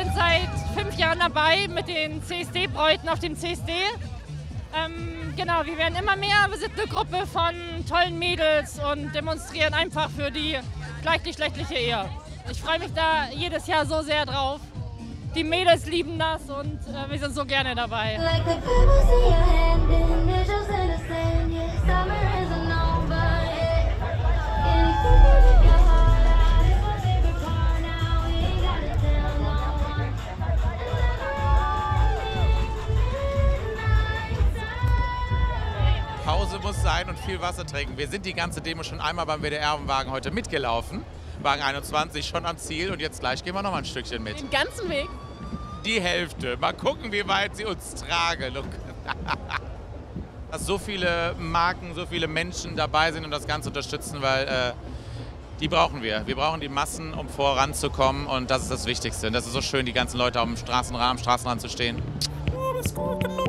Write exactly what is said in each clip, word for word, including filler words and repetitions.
sind seit fünf Jahren dabei mit den C S D-Bräuten auf dem C S D. Ähm, genau, wir werden immer mehr. Wir sind eine Gruppe von tollen Mädels und demonstrieren einfach für die gleichgeschlechtliche Ehe. Ich freue mich da jedes Jahr so sehr drauf. Die Mädels lieben das und äh, wir sind so gerne dabei. Pause muss sein und viel Wasser trinken. Wir sind die ganze Demo schon einmal beim W D R-Wagen heute mitgelaufen. Wagen einundzwanzig schon am Ziel und jetzt gleich gehen wir noch mal ein Stückchen mit. Den ganzen Weg? Die Hälfte. Mal gucken, wie weit sie uns tragen. Dass so viele Marken, so viele Menschen dabei sind und das Ganze unterstützen, weil äh, die brauchen wir. Wir brauchen die Massen, um voranzukommen und das ist das Wichtigste. Und das ist so schön, die ganzen Leute am Straßenrand, am Straßenrand zu stehen. Oh, das ist gut genug.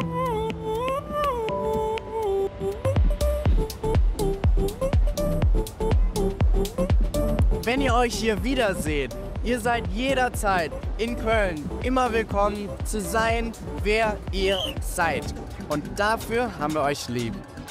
Wenn ihr euch hier wiederseht, ihr seid jederzeit in Köln immer willkommen zu sein, wer ihr seid. Und dafür haben wir euch lieb.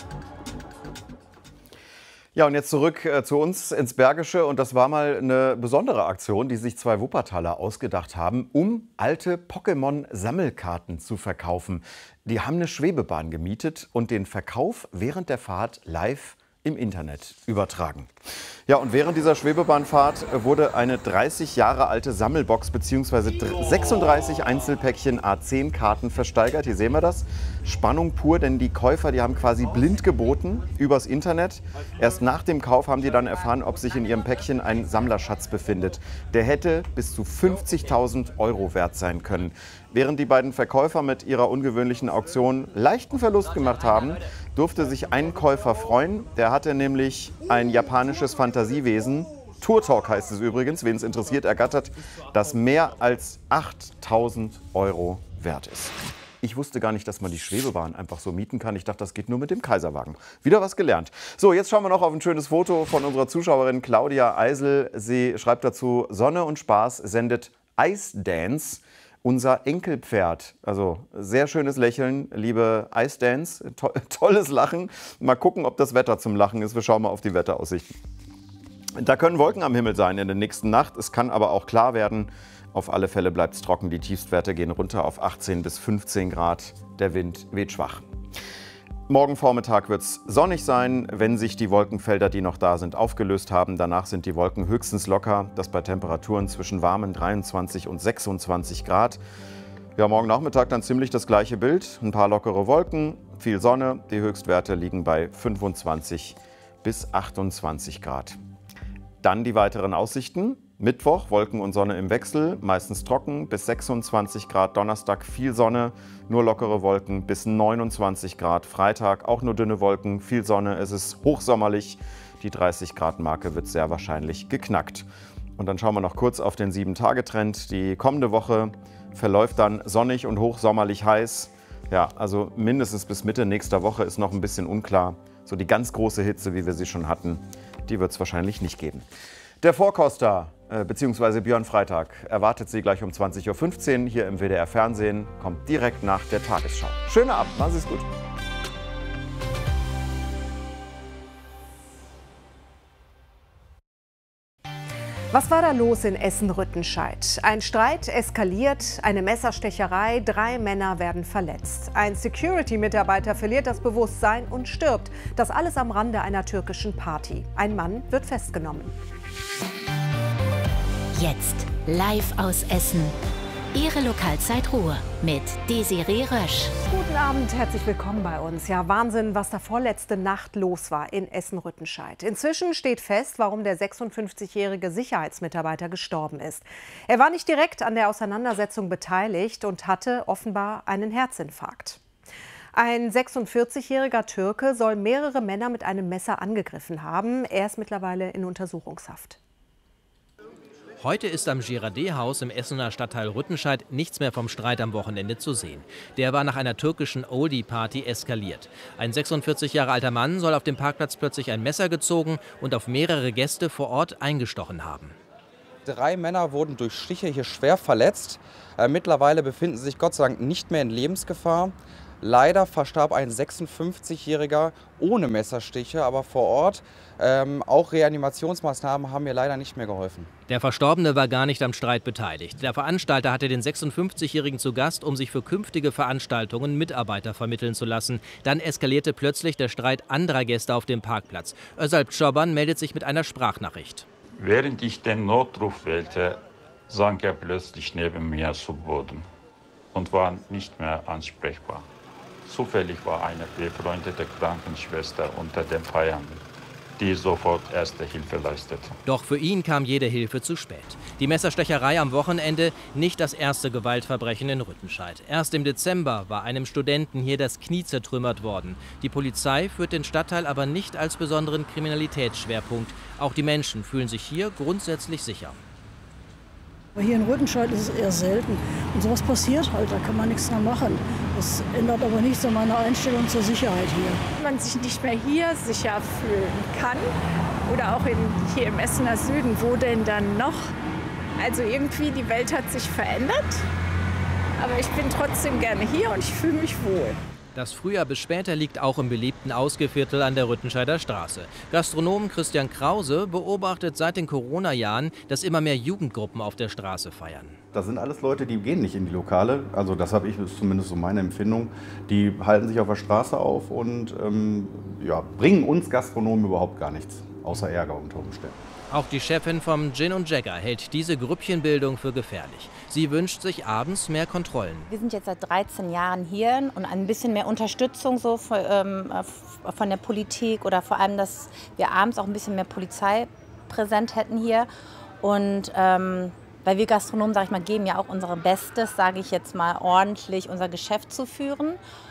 Ja, und jetzt zurück äh, zu uns ins Bergische. Und das war mal eine besondere Aktion, die sich zwei Wuppertaler ausgedacht haben, um alte Pokémon-Sammelkarten zu verkaufen. Die haben eine Schwebebahn gemietet und den Verkauf während der Fahrt live im Internet übertragen. Ja, und während dieser Schwebebahnfahrt wurde eine dreißig Jahre alte Sammelbox bzw. sechsunddreißig Einzelpäckchen A zehn Karten versteigert. Hier sehen wir das. Spannung pur, denn die Käufer, die haben quasi blind geboten übers Internet. Erst nach dem Kauf haben die dann erfahren, ob sich in ihrem Päckchen ein Sammlerschatz befindet. Der hätte bis zu fünfzigtausend Euro wert sein können. Während die beiden Verkäufer mit ihrer ungewöhnlichen Auktion leichten Verlust gemacht haben, durfte sich ein Käufer freuen. Der hatte nämlich ein japanisches Fantasiewesen, Turtok heißt es übrigens, wen es interessiert, ergattert, das mehr als achttausend Euro wert ist. Ich wusste gar nicht, dass man die Schwebebahn einfach so mieten kann. Ich dachte, das geht nur mit dem Kaiserwagen. Wieder was gelernt. So, jetzt schauen wir noch auf ein schönes Foto von unserer Zuschauerin Claudia Eisel. Sie schreibt dazu, Sonne und Spaß sendet Ice Dance. Unser Enkelpferd, also sehr schönes Lächeln, liebe Ice Dance, to tolles Lachen. Mal gucken, ob das Wetter zum Lachen ist. Wir schauen mal auf die Wetteraussichten. Da können Wolken am Himmel sein in der nächsten Nacht. Es kann aber auch klar werden. Auf alle Fälle bleibt es trocken. Die Tiefstwerte gehen runter auf achtzehn bis fünfzehn Grad. Der Wind weht schwach. Morgen Vormittag wird es sonnig sein, wenn sich die Wolkenfelder, die noch da sind, aufgelöst haben. Danach sind die Wolken höchstens locker, das bei Temperaturen zwischen warmen dreiundzwanzig und sechsundzwanzig Grad. Ja, morgen Nachmittag dann ziemlich das gleiche Bild. Ein paar lockere Wolken, viel Sonne. Die Höchstwerte liegen bei fünfundzwanzig bis achtundzwanzig Grad. Dann die weiteren Aussichten. Mittwoch, Wolken und Sonne im Wechsel, meistens trocken, bis sechsundzwanzig Grad. Donnerstag viel Sonne, nur lockere Wolken, bis neunundzwanzig Grad. Freitag auch nur dünne Wolken, viel Sonne, es ist hochsommerlich. Die dreißig Grad Marke wird sehr wahrscheinlich geknackt. Und dann schauen wir noch kurz auf den sieben Tage Trend. Die kommende Woche verläuft dann sonnig und hochsommerlich heiß. Ja, also mindestens bis Mitte nächster Woche ist noch ein bisschen unklar. So die ganz große Hitze, wie wir sie schon hatten, die wird es wahrscheinlich nicht geben. Der Vorkoster äh, bzw. Björn Freitag erwartet Sie gleich um zwanzig Uhr fünfzehn hier im W D R Fernsehen. Kommt direkt nach der Tagesschau. Schönen Abend, machen Sie es gut. Was war da los in Essen-Rüttenscheid? Ein Streit eskaliert, eine Messerstecherei, drei Männer werden verletzt. Ein Security-Mitarbeiter verliert das Bewusstsein und stirbt. Das alles am Rande einer türkischen Party. Ein Mann wird festgenommen. Jetzt live aus Essen. Ihre Lokalzeit Ruhr mit Desiree Rösch. Guten Abend, herzlich willkommen bei uns. Ja, Wahnsinn, was da vorletzte Nacht los war in Essen-Rüttenscheid. Inzwischen steht fest, warum der sechsundfünfzigjährige Sicherheitsmitarbeiter gestorben ist. Er war nicht direkt an der Auseinandersetzung beteiligt und hatte offenbar einen Herzinfarkt. Ein sechsundvierzigjähriger Türke soll mehrere Männer mit einem Messer angegriffen haben. Er ist mittlerweile in Untersuchungshaft. Heute ist am Girardet-Haus im Essener Stadtteil Rüttenscheid nichts mehr vom Streit am Wochenende zu sehen. Der war nach einer türkischen Oldie-Party eskaliert. Ein sechsundvierzig Jahre alter Mann soll auf dem Parkplatz plötzlich ein Messer gezogen und auf mehrere Gäste vor Ort eingestochen haben. Drei Männer wurden durch Stiche hier schwer verletzt. Äh, mittlerweile befinden sie sich Gott sei Dank nicht mehr in Lebensgefahr. Leider verstarb ein sechsundfünfzigjähriger ohne Messerstiche, aber vor Ort. Ähm, auch Reanimationsmaßnahmen haben mir leider nicht mehr geholfen. Der Verstorbene war gar nicht am Streit beteiligt. Der Veranstalter hatte den sechsundfünfzigjährigen zu Gast, um sich für künftige Veranstaltungen Mitarbeiter vermitteln zu lassen. Dann eskalierte plötzlich der Streit anderer Gäste auf dem Parkplatz. Özalp Çoban meldet sich mit einer Sprachnachricht. Während ich den Notruf wählte, sank er plötzlich neben mir zu Boden und war nicht mehr ansprechbar. Zufällig war eine befreundete Krankenschwester unter den Feiernden, die sofort erste Hilfe leistete. Doch für ihn kam jede Hilfe zu spät. Die Messerstecherei am Wochenende nicht das erste Gewaltverbrechen in Rüttenscheid. Erst im Dezember war einem Studenten hier das Knie zertrümmert worden. Die Polizei führt den Stadtteil aber nicht als besonderen Kriminalitätsschwerpunkt. Auch die Menschen fühlen sich hier grundsätzlich sicher. Hier in Rüttenscheid ist es eher selten. Und sowas passiert halt, da kann man nichts dran machen. Das ändert aber nichts an meiner Einstellung zur Sicherheit hier. Wenn man sich nicht mehr hier sicher fühlen kann oder auch in, hier im Essener Süden, wo denn dann noch? Also irgendwie, die Welt hat sich verändert, aber ich bin trotzdem gerne hier und ich fühle mich wohl. Das früher bis später liegt auch im beliebten Ausgeviertel an der Rüttenscheider Straße. Gastronom Christian Krause beobachtet seit den Corona-Jahren, dass immer mehr Jugendgruppen auf der Straße feiern. Das sind alles Leute, die gehen nicht in die Lokale. Also das habe ich, ist zumindest so meine Empfindung. Die halten sich auf der Straße auf und ähm, ja, bringen uns Gastronomen überhaupt gar nichts, außer Ärger unter Umständen. Auch die Chefin vom Gin und Jagger hält diese Grüppchenbildung für gefährlich. Sie wünscht sich abends mehr Kontrollen. Wir sind jetzt seit dreizehn Jahren hier und ein bisschen mehr Unterstützung so von, ähm, von der Politik oder vor allem, dass wir abends auch ein bisschen mehr Polizei präsent hätten hier. Und ähm, weil wir Gastronomen, sage ich mal, geben ja auch unser Bestes, sage ich jetzt mal, ordentlich unser Geschäft zu führen.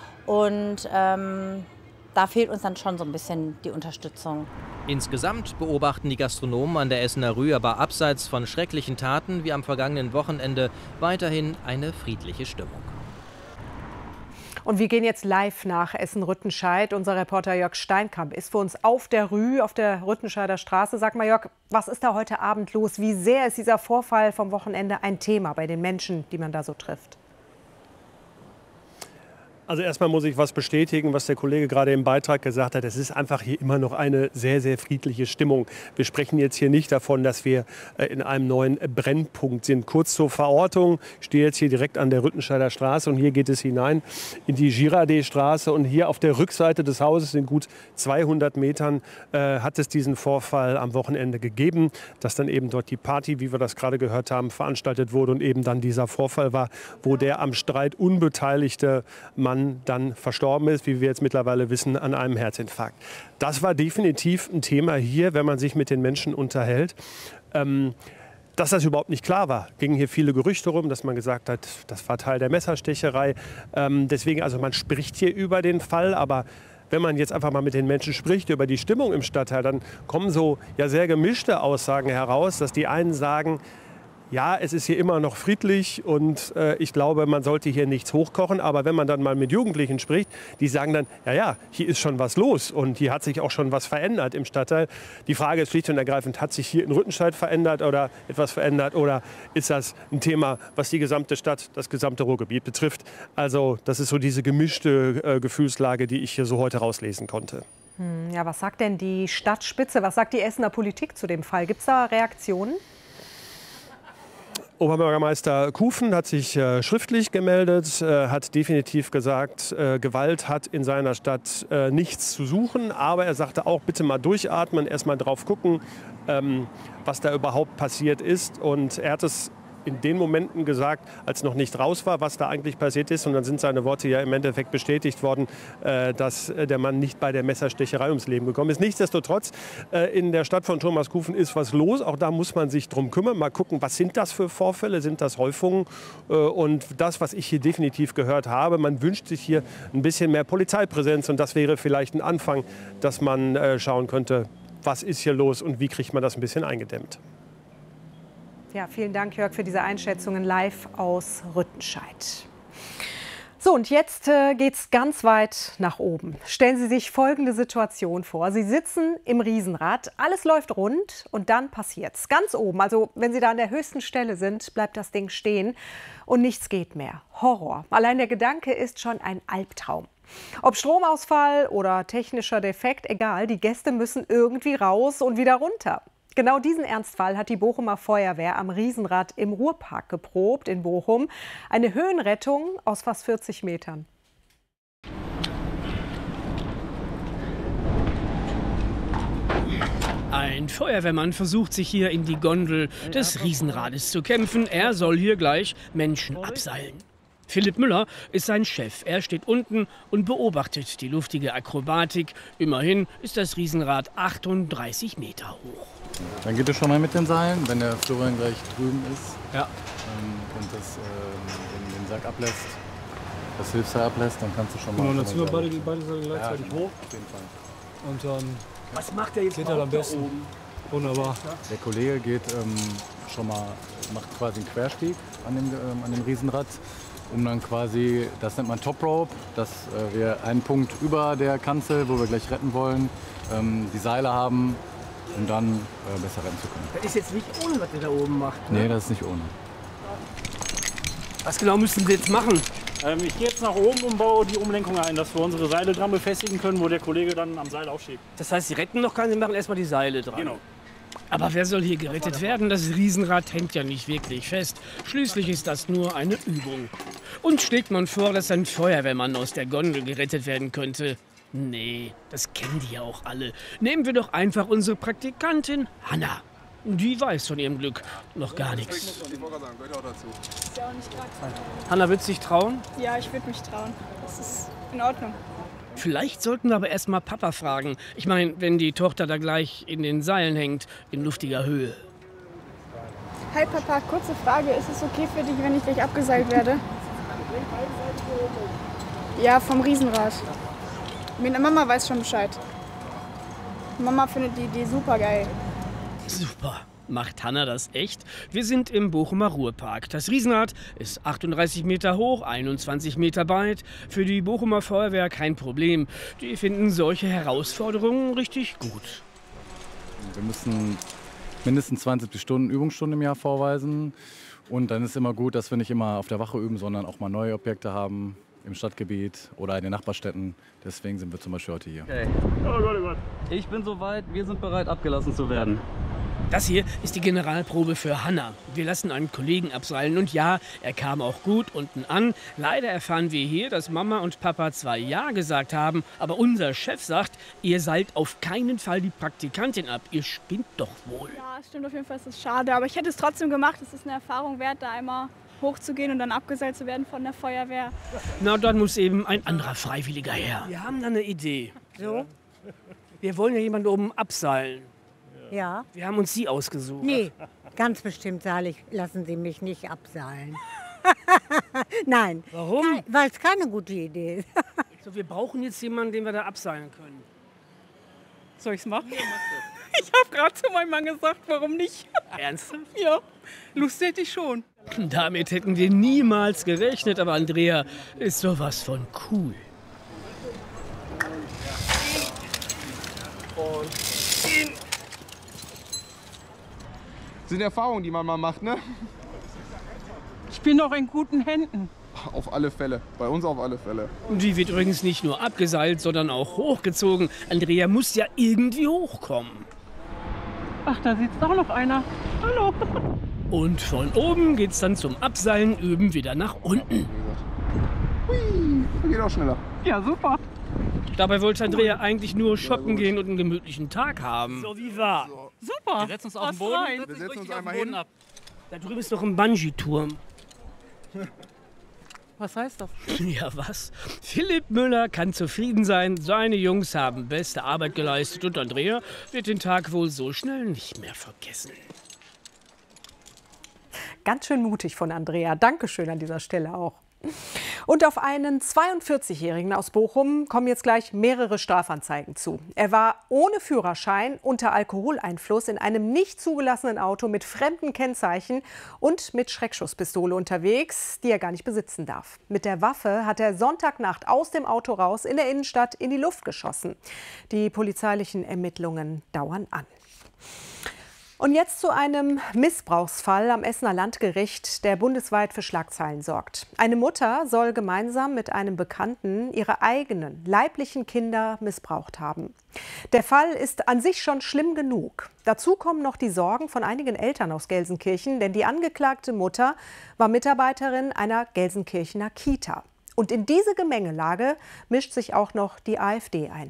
Und ähm, da fehlt uns dann schon so ein bisschen die Unterstützung. Insgesamt beobachten die Gastronomen an der Essener Rue aber abseits von schrecklichen Taten wie am vergangenen Wochenende weiterhin eine friedliche Stimmung. Und wir gehen jetzt live nach Essen-Rüttenscheid. Unser Reporter Jörg Steinkamp ist für uns auf der Rue, auf der Rüttenscheider Straße. Sag mal, Jörg, was ist da heute Abend los? Wie sehr ist dieser Vorfall vom Wochenende ein Thema bei den Menschen, die man da so trifft? Also erstmal muss ich was bestätigen, was der Kollege gerade im Beitrag gesagt hat. Es ist einfach hier immer noch eine sehr, sehr friedliche Stimmung. Wir sprechen jetzt hier nicht davon, dass wir in einem neuen Brennpunkt sind. Kurz zur Verortung. Ich stehe jetzt hier direkt an der Rüttenscheider Straße und hier geht es hinein in die Girardet-Straße. Und hier auf der Rückseite des Hauses in gut zweihundert Metern äh, hat es diesen Vorfall am Wochenende gegeben, dass dann eben dort die Party, wie wir das gerade gehört haben, veranstaltet wurde und eben dann dieser Vorfall war, wo der am Streit unbeteiligte Mann dann verstorben ist, wie wir jetzt mittlerweile wissen, an einem Herzinfarkt. Das war definitiv ein Thema hier, wenn man sich mit den Menschen unterhält. Ähm, dass das überhaupt nicht klar war, gingen hier viele Gerüchte rum, dass man gesagt hat, das war Teil der Messerstecherei. Ähm, deswegen, also man spricht hier über den Fall, aber wenn man jetzt einfach mal mit den Menschen spricht über die Stimmung im Stadtteil, dann kommen so ja sehr gemischte Aussagen heraus, dass die einen sagen, ja, es ist hier immer noch friedlich und äh, ich glaube, man sollte hier nichts hochkochen. Aber wenn man dann mal mit Jugendlichen spricht, die sagen dann, ja, ja, hier ist schon was los und hier hat sich auch schon was verändert im Stadtteil. Die Frage ist schlicht und ergreifend, hat sich hier in Rüttenscheid verändert oder etwas verändert oder ist das ein Thema, was die gesamte Stadt, das gesamte Ruhrgebiet betrifft? Also das ist so diese gemischte äh, Gefühlslage, die ich hier so heute rauslesen konnte. Hm, ja, was sagt denn die Stadtspitze, was sagt die Essener Politik zu dem Fall? Gibt es da Reaktionen? Oberbürgermeister Kufen hat sich äh, schriftlich gemeldet, äh, hat definitiv gesagt, äh, Gewalt hat in seiner Stadt äh, nichts zu suchen. Aber er sagte auch, bitte mal durchatmen, erst mal drauf gucken, ähm, was da überhaupt passiert ist. Und er hat es in den Momenten gesagt, als noch nicht raus war, was da eigentlich passiert ist. Und dann sind seine Worte ja im Endeffekt bestätigt worden, äh, dass der Mann nicht bei der Messerstecherei ums Leben gekommen ist. Nichtsdestotrotz, äh, in der Stadt von Thomas Kufen ist was los. Auch da muss man sich drum kümmern. Mal gucken, was sind das für Vorfälle? Sind das Häufungen? Äh, und das, was ich hier definitiv gehört habe, man wünscht sich hier ein bisschen mehr Polizeipräsenz. Und das wäre vielleicht ein Anfang, dass man äh, schauen könnte, was ist hier los und wie kriegt man das ein bisschen eingedämmt. Ja, vielen Dank, Jörg, für diese Einschätzungen live aus Rüttenscheid. So, und jetzt äh, geht's ganz weit nach oben. Stellen Sie sich folgende Situation vor. Sie sitzen im Riesenrad, alles läuft rund und dann passiert's. Ganz oben, also wenn Sie da an der höchsten Stelle sind, bleibt das Ding stehen und nichts geht mehr. Horror. Allein der Gedanke ist schon ein Albtraum. Ob Stromausfall oder technischer Defekt, egal, die Gäste müssen irgendwie raus und wieder runter. Genau diesen Ernstfall hat die Bochumer Feuerwehr am Riesenrad im Ruhrpark geprobt in Bochum. Eine Höhenrettung aus fast vierzig Metern. Ein Feuerwehrmann versucht sich hier in die Gondel des Riesenrades zu kämpfen. Er soll hier gleich Menschen abseilen. Philipp Müller ist sein Chef. Er steht unten und beobachtet die luftige Akrobatik. Immerhin ist das Riesenrad achtunddreißig Meter hoch. Dann geht es schon mal mit den Seilen, wenn der Florian gleich drüben ist ja. ähm, und das, ähm, den, den Sack ablässt, das Hilfsseil ablässt, dann kannst du schon mal... Genau, dann schon ziehen wir mal beide, beide Seile gleichzeitig ja, hoch. Auf jeden Fall. Und dann Was macht der jetzt geht er am besten. Wunderbar. Der Kollege geht ähm, schon mal, macht quasi einen Querstieg an dem, ähm, an dem Riesenrad, um dann quasi, das nennt man Top Rope, dass äh, wir einen Punkt über der Kanzel, wo wir gleich retten wollen, ähm, die Seile haben, um dann äh, besser retten zu können. Das ist jetzt nicht ohne, was der da oben macht. Ne? Nee, das ist nicht ohne. Was genau müssen Sie jetzt machen? Ähm, ich gehe jetzt nach oben und baue die Umlenkung ein, dass wir unsere Seile dran befestigen können, wo der Kollege dann am Seil aufschiebt. Das heißt, Sie retten noch keinen, Sie machen erstmal die Seile dran. Genau. Aber wer soll hier gerettet werden? Das Riesenrad hängt ja nicht wirklich fest. Schließlich ist das nur eine Übung. Und schlägt man vor, dass ein Feuerwehrmann aus der Gondel gerettet werden könnte? Nee, das kennen die ja auch alle. Nehmen wir doch einfach unsere Praktikantin Hanna. Die weiß von ihrem Glück noch gar nichts. Hanna, würdest du dich trauen? Ja, ich würde mich trauen. Das ist in Ordnung. Vielleicht sollten wir aber erst mal Papa fragen. Ich meine, wenn die Tochter da gleich in den Seilen hängt, in luftiger Höhe. Hi Papa, kurze Frage. Ist es okay für dich, wenn ich gleich abgeseilt werde? Ja, vom Riesenrad. Meine Mama weiß schon Bescheid. Mama findet die Idee super geil. Super. Macht Hanna das echt? Wir sind im Bochumer Ruhrpark. Das Riesenrad ist achtunddreißig Meter hoch, einundzwanzig Meter breit. Für die Bochumer Feuerwehr kein Problem. Die finden solche Herausforderungen richtig gut. Wir müssen mindestens zwanzig Stunden Übungsstunden im Jahr vorweisen. Und dann ist immer gut, dass wir nicht immer auf der Wache üben, sondern auch mal neue Objekte haben im Stadtgebiet oder in den Nachbarstädten. Deswegen sind wir zum Beispiel heute hier. Okay. Oh Gott, oh Gott. Ich bin soweit, wir sind bereit, abgelassen zu werden. Das hier ist die Generalprobe für Hanna. Wir lassen einen Kollegen abseilen und ja, er kam auch gut unten an. Leider erfahren wir hier, dass Mama und Papa zwar Ja gesagt haben, aber unser Chef sagt, ihr seilt auf keinen Fall die Praktikantin ab. Ihr spinnt doch wohl. Ja, stimmt auf jeden Fall, es ist schade, aber ich hätte es trotzdem gemacht. Es ist eine Erfahrung wert, da einmal hochzugehen und dann abgeseilt zu werden von der Feuerwehr. Na, dann muss eben ein anderer Freiwilliger her. Wir haben da eine Idee. So? Wir wollen ja jemanden oben abseilen. Ja. Wir haben uns Sie ausgesucht. Nee, ganz bestimmt sage ich, lassen Sie mich nicht abseilen. Nein. Warum? Weil es keine gute Idee ist. So, wir brauchen jetzt jemanden, den wir da abseilen können. Soll ich's machen? Ich habe gerade zu meinem Mann gesagt, warum nicht? Ernsthaft? Ja, Lust hätte ich schon. Damit hätten wir niemals gerechnet, aber Andrea ist sowas von cool. Und in. Das sind Erfahrungen, die man mal macht, ne? Ich bin noch in guten Händen. Auf alle Fälle, bei uns auf alle Fälle. Die wird übrigens nicht nur abgeseilt, sondern auch hochgezogen. Andrea muss ja irgendwie hochkommen. Ach, da sitzt auch noch einer. Hallo. Und von oben geht's dann zum Abseilen üben wieder nach unten. Hui, geht auch schneller. Ja, super. Dabei wollte Andrea eigentlich nur shoppen gehen und einen gemütlichen Tag haben. So wie war. Super. Wir setzen uns auf den Boden. Rein. Wir setzen uns einmal hin. Ab. Da drüben ist noch ein Bungee-Turm. Was heißt das? Ja, was? Philipp Müller kann zufrieden sein. Seine Jungs haben beste Arbeit geleistet und Andrea wird den Tag wohl so schnell nicht mehr vergessen. Ganz schön mutig von Andrea. Dankeschön an dieser Stelle auch. Und auf einen zweiundvierzigjährigen aus Bochum kommen jetzt gleich mehrere Strafanzeigen zu. Er war ohne Führerschein unter Alkoholeinfluss in einem nicht zugelassenen Auto mit fremden Kennzeichen und mit Schreckschusspistole unterwegs, die er gar nicht besitzen darf. Mit der Waffe hat er Sonntagnacht aus dem Auto raus in der Innenstadt in die Luft geschossen. Die polizeilichen Ermittlungen dauern an. Und jetzt zu einem Missbrauchsfall am Essener Landgericht, der bundesweit für Schlagzeilen sorgt. Eine Mutter soll gemeinsam mit einem Bekannten ihre eigenen leiblichen Kinder missbraucht haben. Der Fall ist an sich schon schlimm genug. Dazu kommen noch die Sorgen von einigen Eltern aus Gelsenkirchen, denn die angeklagte Mutter war Mitarbeiterin einer Gelsenkirchener Kita. Und in diese Gemengelage mischt sich auch noch die AfD ein.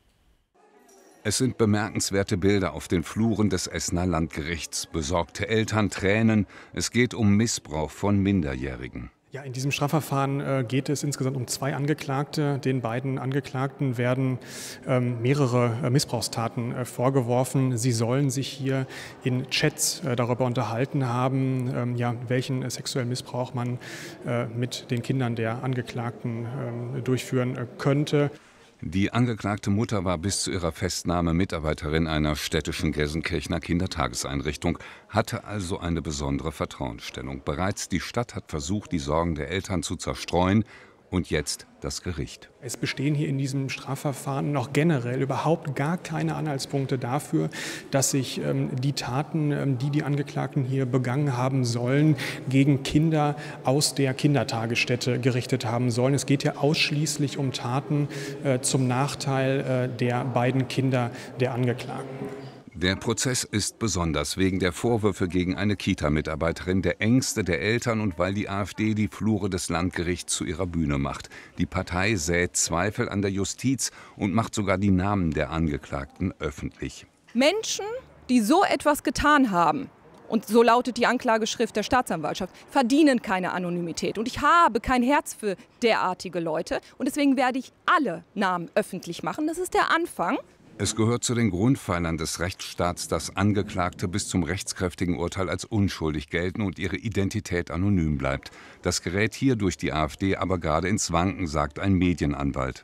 Es sind bemerkenswerte Bilder auf den Fluren des Essener Landgerichts. Besorgte Eltern, Tränen. Es geht um Missbrauch von Minderjährigen. Ja, in diesem Strafverfahren äh, geht es insgesamt um zwei Angeklagte. Den beiden Angeklagten werden ähm, mehrere äh, Missbrauchstaten äh, vorgeworfen. Sie sollen sich hier in Chats äh, darüber unterhalten haben, ähm, ja, welchen äh, sexuellen Missbrauch man äh, mit den Kindern der Angeklagten äh, durchführen äh, könnte. Die angeklagte Mutter war bis zu ihrer Festnahme Mitarbeiterin einer städtischen Gelsenkirchener Kindertageseinrichtung, hatte also eine besondere Vertrauensstellung. Bereits die Stadt hat versucht, die Sorgen der Eltern zu zerstreuen. Und jetzt das Gericht. Es bestehen hier in diesem Strafverfahren noch generell überhaupt gar keine Anhaltspunkte dafür, dass sich ähm, die Taten, ähm, die die Angeklagten hier begangen haben sollen, gegen Kinder aus der Kindertagesstätte gerichtet haben sollen. Es geht ja ausschließlich um Taten äh, zum Nachteil äh, der beiden Kinder der Angeklagten. Der Prozess ist besonders wegen der Vorwürfe gegen eine Kita-Mitarbeiterin, der Ängste der Eltern und weil die AfD die Flure des Landgerichts zu ihrer Bühne macht. Die Partei sät Zweifel an der Justiz und macht sogar die Namen der Angeklagten öffentlich. Menschen, die so etwas getan haben, und so lautet die Anklageschrift der Staatsanwaltschaft, verdienen keine Anonymität. Und ich habe kein Herz für derartige Leute. Und deswegen werde ich alle Namen öffentlich machen. Das ist der Anfang. Es gehört zu den Grundpfeilern des Rechtsstaats, dass Angeklagte bis zum rechtskräftigen Urteil als unschuldig gelten und ihre Identität anonym bleibt. Das gerät hier durch die AfD aber gerade ins Wanken, sagt ein Medienanwalt.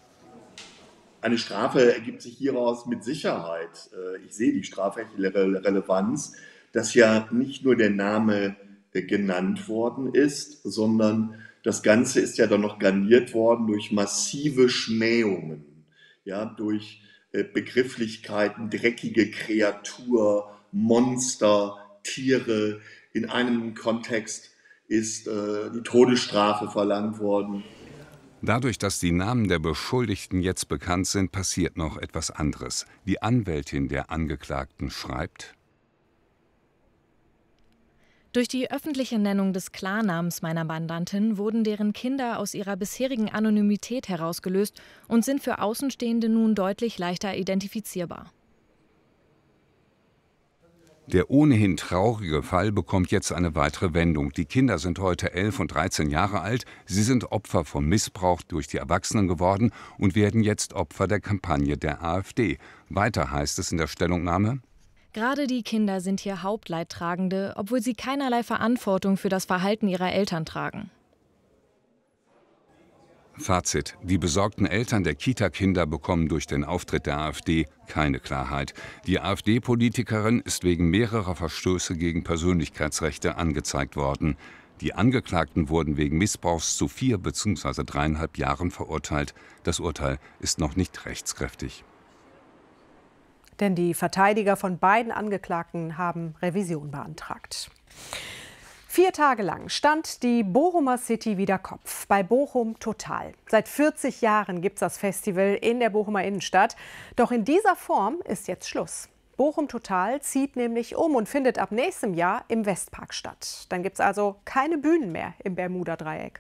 Eine Strafe ergibt sich hieraus mit Sicherheit. Ich sehe die strafrechtliche Relevanz, dass ja nicht nur der Name genannt worden ist, sondern das Ganze ist ja dann noch garniert worden durch massive Schmähungen, ja, durch Begrifflichkeiten, dreckige Kreatur, Monster, Tiere. In einem Kontext ist äh, die Todesstrafe verlangt worden. Dadurch, dass die Namen der Beschuldigten jetzt bekannt sind, passiert noch etwas anderes. Die Anwältin der Angeklagten schreibt: Durch die öffentliche Nennung des Klarnamens meiner Mandantin wurden deren Kinder aus ihrer bisherigen Anonymität herausgelöst und sind für Außenstehende nun deutlich leichter identifizierbar. Der ohnehin traurige Fall bekommt jetzt eine weitere Wendung. Die Kinder sind heute elf und dreizehn Jahre alt. Sie sind Opfer von Missbrauch durch die Erwachsenen geworden und werden jetzt Opfer der Kampagne der AfD. Weiter heißt es in der Stellungnahme: Gerade die Kinder sind hier Hauptleidtragende, obwohl sie keinerlei Verantwortung für das Verhalten ihrer Eltern tragen. Fazit: Die besorgten Eltern der Kita-Kinder bekommen durch den Auftritt der AfD keine Klarheit. Die AfD-Politikerin ist wegen mehrerer Verstöße gegen Persönlichkeitsrechte angezeigt worden. Die Angeklagten wurden wegen Missbrauchs zu vier bzw. dreieinhalb Jahren verurteilt. Das Urteil ist noch nicht rechtskräftig. Denn die Verteidiger von beiden Angeklagten haben Revision beantragt. Vier Tage lang stand die Bochumer City wieder Kopf bei Bochum Total. Seit vierzig Jahren gibt es das Festival in der Bochumer Innenstadt. Doch in dieser Form ist jetzt Schluss. Bochum Total zieht nämlich um und findet ab nächstem Jahr im Westpark statt. Dann gibt es also keine Bühnen mehr im Bermuda-Dreieck.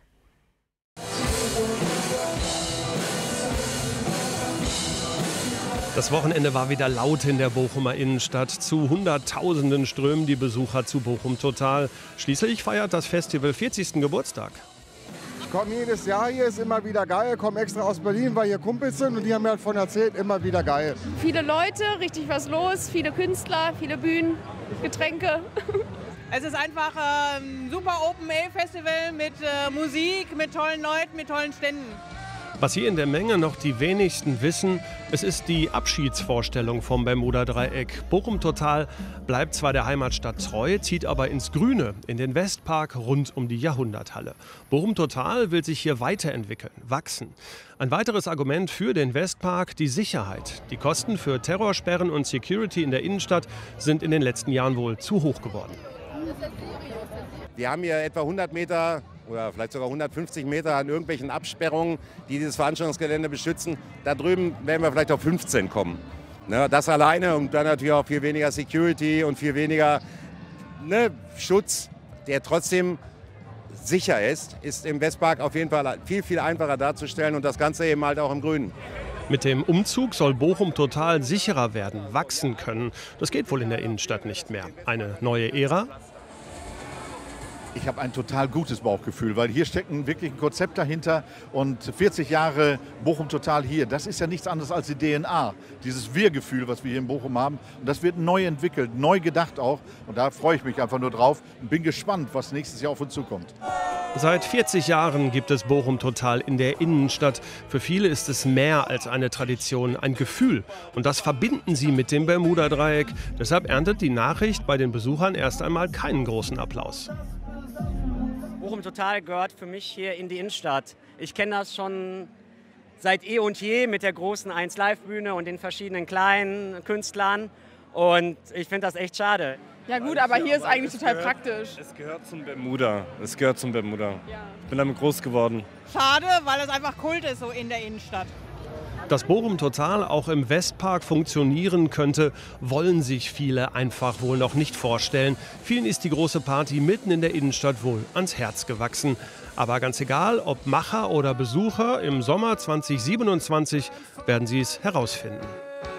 Das Wochenende war wieder laut in der Bochumer Innenstadt. Zu Hunderttausenden strömen die Besucher zu Bochum Total. Schließlich feiert das Festival vierzigsten Geburtstag. Ich komme jedes Jahr hier, ist immer wieder geil. Komme extra aus Berlin, weil hier Kumpels sind und die haben mir davon erzählt, immer wieder geil. Viele Leute, richtig was los, viele Künstler, viele Bühnen, Getränke. Es ist einfach äh, ein super Open-Air-Festival mit äh, Musik, mit tollen Leuten, mit tollen Ständen. Was hier in der Menge noch die wenigsten wissen, es ist die Abschiedsvorstellung vom Bermuda-Dreieck. Bochum Total bleibt zwar der Heimatstadt treu, zieht aber ins Grüne, in den Westpark rund um die Jahrhunderthalle. Bochum Total will sich hier weiterentwickeln, wachsen. Ein weiteres Argument für den Westpark, die Sicherheit. Die Kosten für Terrorsperren und Security in der Innenstadt sind in den letzten Jahren wohl zu hoch geworden. Wir haben hier etwa hundert Meter oder vielleicht sogar hundertfünfzig Meter an irgendwelchen Absperrungen, die dieses Veranstaltungsgelände beschützen. Da drüben werden wir vielleicht auf fünfzehn kommen. Ne, das alleine und dann natürlich auch viel weniger Security und viel weniger ne, Schutz, der trotzdem sicher ist, ist im Westpark auf jeden Fall viel, viel einfacher darzustellen und das Ganze eben halt auch im Grünen. Mit dem Umzug soll Bochum Total sicherer werden, wachsen können. Das geht wohl in der Innenstadt nicht mehr. Eine neue Ära? Ich habe ein total gutes Bauchgefühl, weil hier steckt ein wirklich ein Konzept dahinter und vierzig Jahre Bochum Total hier, das ist ja nichts anderes als die D N A, dieses Wir-Gefühl, was wir hier in Bochum haben. Und das wird neu entwickelt, neu gedacht auch und da freue ich mich einfach nur drauf und bin gespannt, was nächstes Jahr auf uns zukommt. Seit vierzig Jahren gibt es Bochum Total in der Innenstadt. Für viele ist es mehr als eine Tradition, ein Gefühl. Und das verbinden sie mit dem Bermuda-Dreieck. Deshalb erntet die Nachricht bei den Besuchern erst einmal keinen großen Applaus. Bochum Total gehört für mich hier in die Innenstadt. Ich kenne das schon seit eh und je mit der großen eins Live Bühne und den verschiedenen kleinen Künstlern. Und ich finde das echt schade. Ja gut, aber hier ist eigentlich total praktisch. Es gehört zum Bermuda. Es gehört zum Bermuda. Ich bin damit groß geworden. Schade, weil es einfach Kult ist so in der Innenstadt. Dass Bochum Total auch im Westpark funktionieren könnte, wollen sich viele einfach wohl noch nicht vorstellen. Vielen ist die große Party mitten in der Innenstadt wohl ans Herz gewachsen. Aber ganz egal, ob Macher oder Besucher, im Sommer zweitausendsiebenundzwanzig werden sie es herausfinden.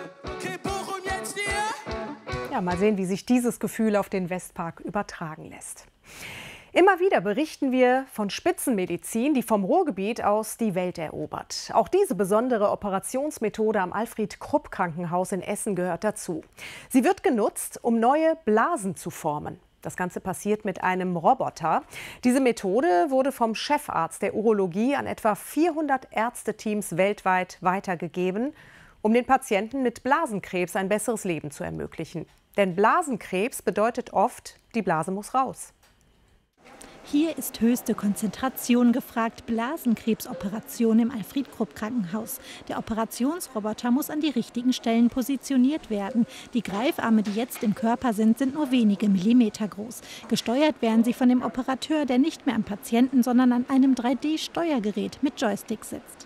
Ja, mal sehen, wie sich dieses Gefühl auf den Westpark übertragen lässt. Immer wieder berichten wir von Spitzenmedizin, die vom Ruhrgebiet aus die Welt erobert. Auch diese besondere Operationsmethode am Alfred-Krupp-Krankenhaus in Essen gehört dazu. Sie wird genutzt, um neue Blasen zu formen. Das Ganze passiert mit einem Roboter. Diese Methode wurde vom Chefarzt der Urologie an etwa vierhundert Ärzteteams weltweit weitergegeben, um den Patienten mit Blasenkrebs ein besseres Leben zu ermöglichen. Denn Blasenkrebs bedeutet oft, die Blase muss raus. Hier ist höchste Konzentration gefragt. Blasenkrebsoperation im Alfred-Krupp-Krankenhaus. Der Operationsroboter muss an die richtigen Stellen positioniert werden. Die Greifarme, die jetzt im Körper sind, sind nur wenige Millimeter groß. Gesteuert werden sie von dem Operateur, der nicht mehr am Patienten, sondern an einem drei D Steuergerät mit Joystick sitzt.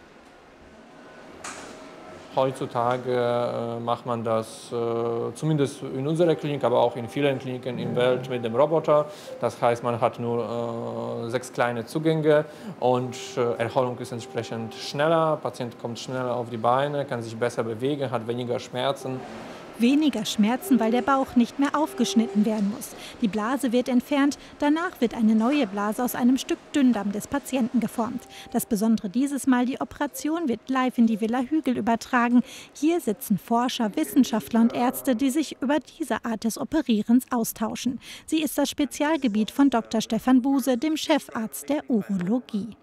Heutzutage äh, macht man das äh, zumindest in unserer Klinik, aber auch in vielen Kliniken in der Welt mit dem Roboter. Das heißt, man hat nur äh, sechs kleine Zugänge und äh, Erholung ist entsprechend schneller. Der Patient kommt schneller auf die Beine, kann sich besser bewegen, hat weniger Schmerzen. Weniger Schmerzen, weil der Bauch nicht mehr aufgeschnitten werden muss. Die Blase wird entfernt, danach wird eine neue Blase aus einem Stück Dünndarm des Patienten geformt. Das Besondere dieses Mal, die Operation wird live in die Villa Hügel übertragen. Hier sitzen Forscher, Wissenschaftler und Ärzte, die sich über diese Art des Operierens austauschen. Sie ist das Spezialgebiet von Doktor Stefan Buse, dem Chefarzt der Urologie.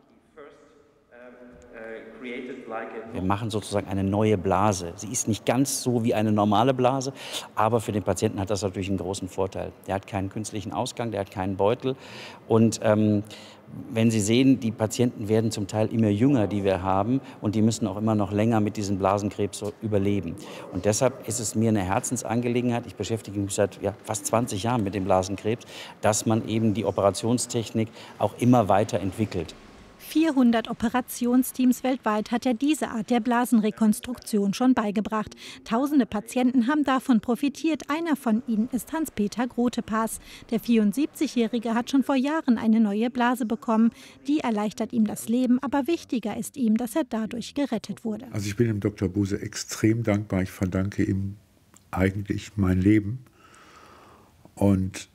Wir machen sozusagen eine neue Blase. Sie ist nicht ganz so wie eine normale Blase, aber für den Patienten hat das natürlich einen großen Vorteil. Der hat keinen künstlichen Ausgang, der hat keinen Beutel. Und ähm, wenn Sie sehen, die Patienten werden zum Teil immer jünger, die wir haben, und die müssen auch immer noch länger mit diesem Blasenkrebs überleben. Und deshalb ist es mir eine Herzensangelegenheit, ich beschäftige mich seit ja, fast zwanzig Jahren mit dem Blasenkrebs, dass man eben die Operationstechnik auch immer weiter entwickelt. vierhundert Operationsteams weltweit hat er diese Art der Blasenrekonstruktion schon beigebracht. Tausende Patienten haben davon profitiert. Einer von ihnen ist Hans-Peter Grotepass. Der vierundsiebzigjährige hat schon vor Jahren eine neue Blase bekommen. Die erleichtert ihm das Leben, aber wichtiger ist ihm, dass er dadurch gerettet wurde. Also ich bin dem Doktor Buse extrem dankbar. Ich verdanke ihm eigentlich mein Leben. Und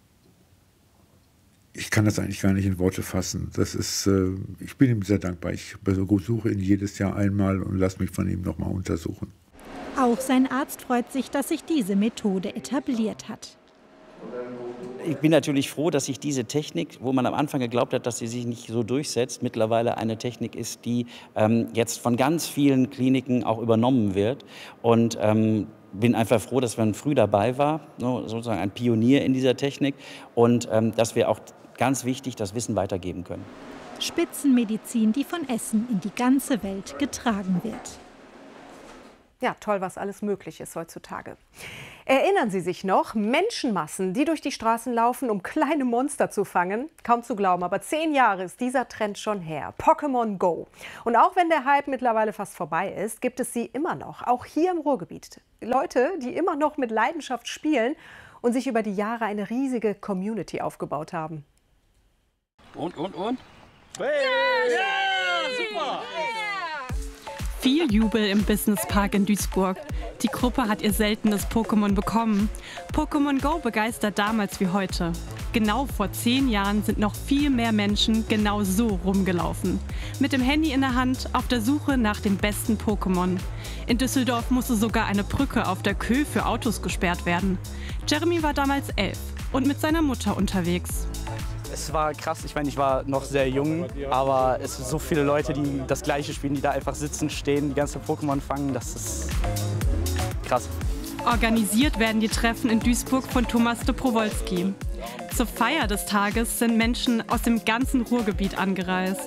ich kann das eigentlich gar nicht in Worte fassen. Das ist, äh, ich bin ihm sehr dankbar. Ich besuche ihn jedes Jahr einmal und lasse mich von ihm noch mal untersuchen. Auch sein Arzt freut sich, dass sich diese Methode etabliert hat. Ich bin natürlich froh, dass sich diese Technik, wo man am Anfang geglaubt hat, dass sie sich nicht so durchsetzt, mittlerweile eine Technik ist, die ähm, jetzt von ganz vielen Kliniken auch übernommen wird. Und ähm, bin einfach froh, dass man früh dabei war, sozusagen ein Pionier in dieser Technik. Und ähm, dass wir auch ganz wichtig das Wissen weitergeben können. Spitzenmedizin, die von Essen in die ganze Welt getragen wird. Ja, toll, was alles möglich ist heutzutage. Erinnern Sie sich noch? Menschenmassen, die durch die Straßen laufen, um kleine Monster zu fangen? Kaum zu glauben, aber zehn Jahre ist dieser Trend schon her. Pokémon Go. Und auch wenn der Hype mittlerweile fast vorbei ist, gibt es sie immer noch. Auch hier im Ruhrgebiet. Leute, die immer noch mit Leidenschaft spielen und sich über die Jahre eine riesige Community aufgebaut haben. Und, und, und? Hey! Ja, super! Viel Jubel im Businesspark in Duisburg. Die Gruppe hat ihr seltenes Pokémon bekommen. Pokémon Go begeistert damals wie heute. Genau vor zehn Jahren sind noch viel mehr Menschen genau so rumgelaufen. Mit dem Handy in der Hand auf der Suche nach dem besten Pokémon. In Düsseldorf musste sogar eine Brücke auf der Kö für Autos gesperrt werden. Jeremy war damals elf und mit seiner Mutter unterwegs. Es war krass, ich meine, ich war noch sehr jung, aber es sind so viele Leute, die das Gleiche spielen, die da einfach sitzen, stehen, die ganze Pokémon fangen, das ist krass. Organisiert werden die Treffen in Duisburg von Thomas Dobrowolski. Zur Feier des Tages sind Menschen aus dem ganzen Ruhrgebiet angereist.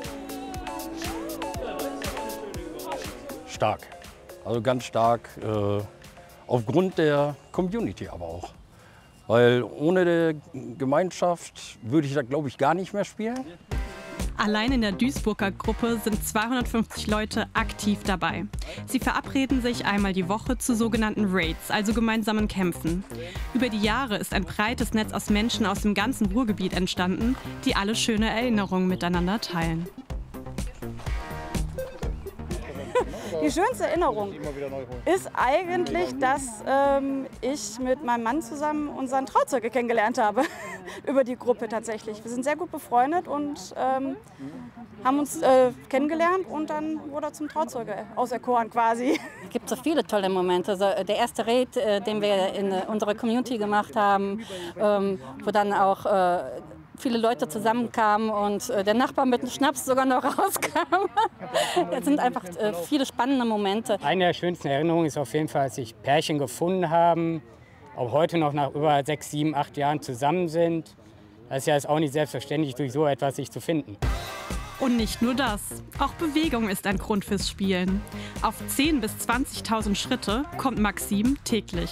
Stark, also ganz stark, äh, aufgrund der Community aber auch. Weil ohne die Gemeinschaft würde ich da, glaube ich, gar nicht mehr spielen. Allein in der Duisburger Gruppe sind zweihundertfünfzig Leute aktiv dabei. Sie verabreden sich einmal die Woche zu sogenannten Raids, also gemeinsamen Kämpfen. Über die Jahre ist ein breites Netz aus Menschen aus dem ganzen Ruhrgebiet entstanden, die alle schöne Erinnerungen miteinander teilen. Die schönste Erinnerung ist eigentlich, dass ähm, ich mit meinem Mann zusammen unseren Trauzeuge kennengelernt habe. Über die Gruppe tatsächlich. Wir sind sehr gut befreundet und ähm, haben uns äh, kennengelernt und dann wurde er zum Trauzeuge auserkoren quasi. Es gibt so viele tolle Momente. Also der erste Raid, äh, den wir in unserer Community gemacht haben, ähm, wo dann auch äh, viele Leute zusammenkamen und äh, der Nachbar mit dem Schnaps sogar noch rauskam. Es sind einfach äh, viele spannende Momente. Eine der schönsten Erinnerungen ist auf jeden Fall, als sich Pärchen gefunden haben, auch heute noch nach über sechs, sieben, acht Jahren zusammen sind. Das ist ja jetzt auch nicht selbstverständlich, durch so etwas sich zu finden. Und nicht nur das, auch Bewegung ist ein Grund fürs Spielen. Auf zehntausend bis zwanzigtausend Schritte kommt Maxim täglich.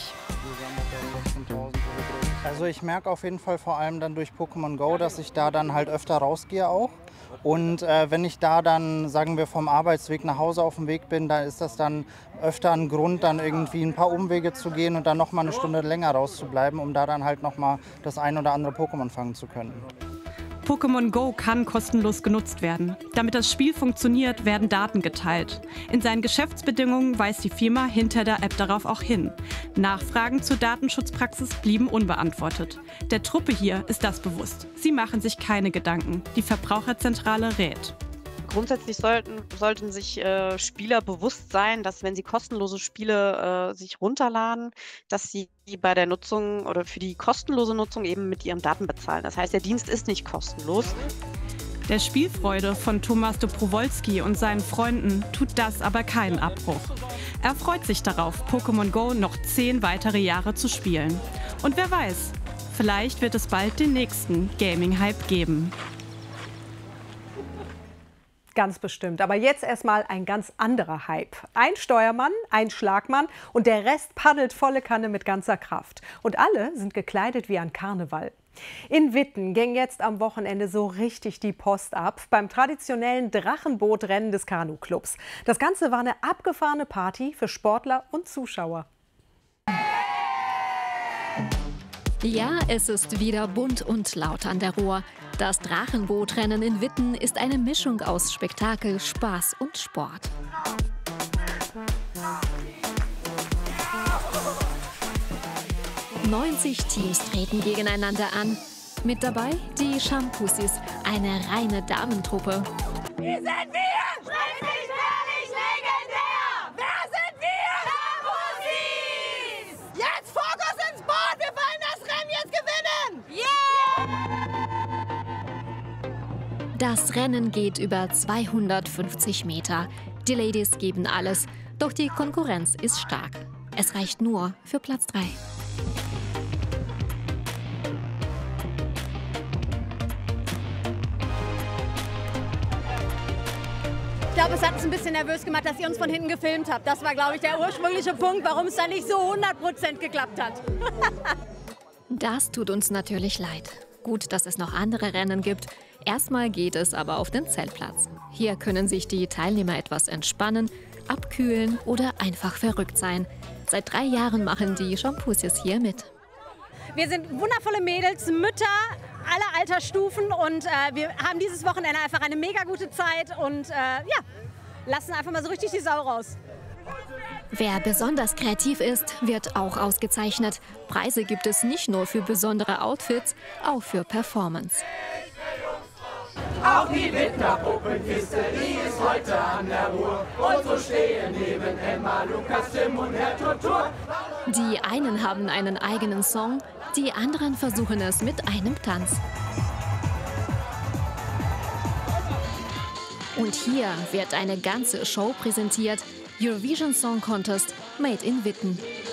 Also ich merke auf jeden Fall vor allem dann durch Pokémon Go, dass ich da dann halt öfter rausgehe auch. Und äh, wenn ich da dann, sagen wir, vom Arbeitsweg nach Hause auf dem Weg bin, da ist das dann öfter ein Grund, dann irgendwie ein paar Umwege zu gehen und dann noch mal eine Stunde länger rauszubleiben, um da dann halt noch mal das ein oder andere Pokémon fangen zu können. Pokémon Go kann kostenlos genutzt werden. Damit das Spiel funktioniert, werden Daten geteilt. In seinen Geschäftsbedingungen weist die Firma hinter der App darauf auch hin. Nachfragen zur Datenschutzpraxis blieben unbeantwortet. Der Truppe hier ist das bewusst. Sie machen sich keine Gedanken. Die Verbraucherzentrale rät. Grundsätzlich sollten, sollten sich äh, Spieler bewusst sein, dass wenn sie kostenlose Spiele äh, sich runterladen, dass sie bei der Nutzung oder für die kostenlose Nutzung eben mit ihren Daten bezahlen. Das heißt, der Dienst ist nicht kostenlos. Der Spielfreude von Thomas Dobrowolski und seinen Freunden tut das aber keinen Abbruch. Er freut sich darauf, Pokémon Go noch zehn weitere Jahre zu spielen. Und wer weiß, vielleicht wird es bald den nächsten Gaming-Hype geben. Ganz bestimmt. Aber jetzt erstmal ein ganz anderer Hype. Ein Steuermann, ein Schlagmann und der Rest paddelt volle Kanne mit ganzer Kraft. Und alle sind gekleidet wie an Karneval. In Witten ging jetzt am Wochenende so richtig die Post ab beim traditionellen Drachenbootrennen des Kanu-Clubs. Das Ganze war eine abgefahrene Party für Sportler und Zuschauer. Ja, es ist wieder bunt und laut an der Ruhr. Das Drachenbootrennen in Witten ist eine Mischung aus Spektakel, Spaß und Sport. neunzig Teams treten gegeneinander an. Mit dabei die Shampoosies, eine reine Damentruppe. Wie sind wir? Schrecklich, herrlich, legendär! Wer sind wir? Shampoosies! Jetzt Fokus ins Board! Wir wollen das Rennen jetzt gewinnen! Das Rennen geht über zweihundertfünfzig Meter. Die Ladies geben alles, doch die Konkurrenz ist stark. Es reicht nur für Platz drei. Ich glaube, es hat uns ein bisschen nervös gemacht, dass ihr uns von hinten gefilmt habt. Das war, glaube ich, der ursprüngliche Punkt, warum es dann nicht so hundert Prozent geklappt hat. Das tut uns natürlich leid. Gut, dass es noch andere Rennen gibt. Erstmal geht es aber auf den Zeltplatz. Hier können sich die Teilnehmer etwas entspannen, abkühlen oder einfach verrückt sein. Seit drei Jahren machen die Champoussis hier mit. Wir sind wundervolle Mädels, Mütter, alle Altersstufen und äh, wir haben dieses Wochenende einfach eine mega gute Zeit und äh, ja, lassen einfach mal so richtig die Sau raus. Wer besonders kreativ ist, wird auch ausgezeichnet. Preise gibt es nicht nur für besondere Outfits, auch für Performance. Auch die Winterpuppenkiste, die ist heute an der Ruhr. Und so stehen neben Emma, Lukas, Tim und Herr Turtur. Die einen haben einen eigenen Song, die anderen versuchen es mit einem Tanz. Und hier wird eine ganze Show präsentiert. Eurovision Song Contest Made in Witten.